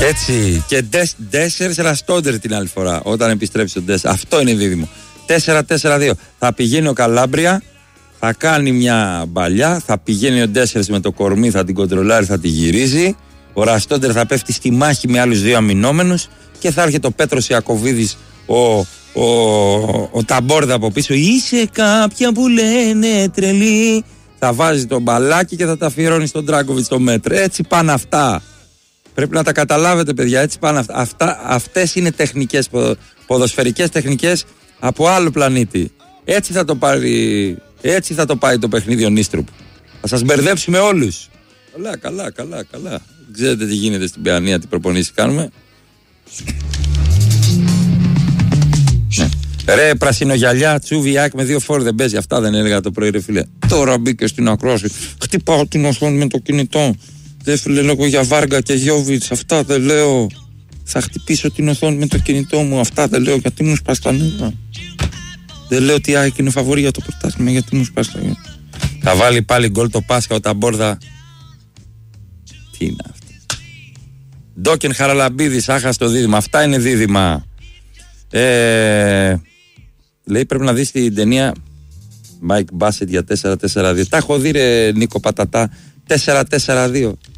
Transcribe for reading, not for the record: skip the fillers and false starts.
Έτσι. Και Ντέσσερς Ραστόντερ την άλλη φορά, όταν επιστρέψει τον Ντέσσερ. Αυτό είναι δίδυμο. 4-4-2. Θα πηγαίνει ο Καλάμπρια, θα κάνει μια μπαλιά, θα πηγαίνει ο Ντέσσερς με το κορμί, θα την κοντρολάρει, θα τη γυρίζει. Ο Ραστόντερ θα πέφτει στη μάχη με άλλους δύο αμυνόμενους και θα έρχεται ο Πέτρος Ιακωβίδης, ο Ταμπόρδα από πίσω. Είσαι κάποια που λένε τρελή. Θα βάζει τον μπαλάκι και θα τα αφιερώνει στον Τράκοβιτς στο μέτρο. Έτσι πάνε αυτά. Πρέπει να τα καταλάβετε, παιδιά. Έτσι πάνε αυτά. Αυτές είναι τεχνικές, ποδοσφαιρικές τεχνικές από άλλο πλανήτη. Έτσι θα το πάρει. Έτσι θα το πάει το παιχνίδι ο Νίστρουπ. Θα σας μπερδέψουμε όλους. Καλά. Ξέρετε τι γίνεται στην Παιανία, τι προπονήσεις κάνουμε. Ρε πρασινογιαλιά, τσούβιάκ με 2 φόρ δεν παίζει. Αυτά δεν έλεγα το πρωί, ρε φίλε. Τώρα μπήκε στην ακρόαση. Χτυπάω την οθόνη με το κινητό. Δεν φίλε, λέγω για Βάργα και Γιώβιτς. Αυτά δεν λέω. Θα χτυπήσω την οθόνη με το κινητό μου. Αυτά δεν λέω γιατί μου σπάσει τα νεύρα. Δεν λέω ότι ΑΕΚ είναι φαβορί για το πρωτάθλημα γιατί μου σπάσει τα νεύρα. Θα βάλει πάλι γκολ το Πάσχα ο Ταμπόρδα. Τι είναι αυτό. Ντόκεν Χαραλαμπίδης, άχαστο δίδυμα. Αυτά είναι δίδυμα. Λέει πρέπει να δεις την ταινία Mike Bassett για 4-4-2. Τα έχω δει ρε Νίκο Πατατά. 4-4-2.